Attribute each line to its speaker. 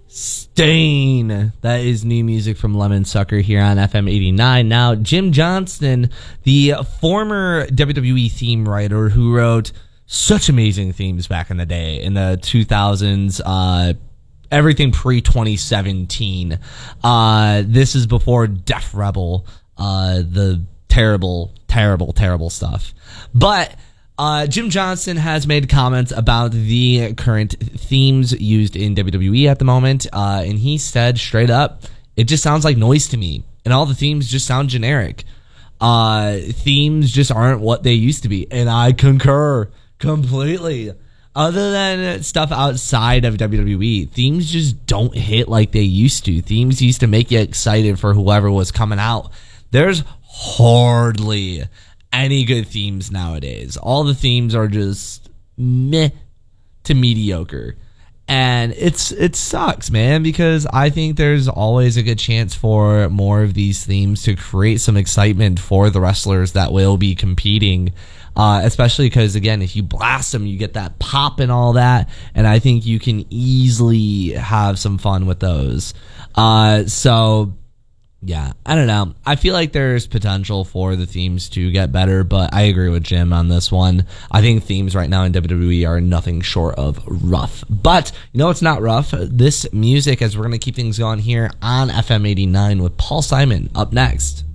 Speaker 1: Stain. That is new music from Lemon Sucker here on FM 89. Now, Jim Johnston, the former WWE theme writer who wrote such amazing themes back in the day, in the 2000s, everything pre-2017. This is before Def Rebel, the terrible stuff. But Jim Johnston has made comments about the current themes used in WWE at the moment, and he said straight up, it just sounds like noise to me, and all the themes just sound generic. Themes just aren't what they used to be, and I concur completely. Other than stuff outside of WWE, themes just don't hit like they used to. Themes used to make you excited for whoever was coming out. There's hardly any good themes nowadays. All the themes are just meh to mediocre. And it sucks, man, because I think there's always a good chance for more of these themes to create some excitement for the wrestlers that will be competing. Especially because, again, if you blast them, you get that pop and all that. And I think you can easily have some fun with those. So, yeah, I don't know. I feel like there's potential for the themes to get better, but I agree with Jim on this one. I think themes right now in WWE are nothing short of rough. But, you know, it's not rough. This music, as we're going to keep things going here on FM 89 with Paul Simon up next.